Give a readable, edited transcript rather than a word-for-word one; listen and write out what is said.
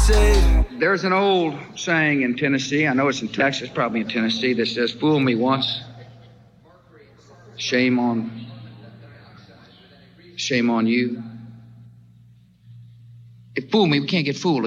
say. There's an old saying in Tennessee, I know it's in Texas, probably in Tennessee, that says, fool me once, shame on you. If fool me, we can't get fooled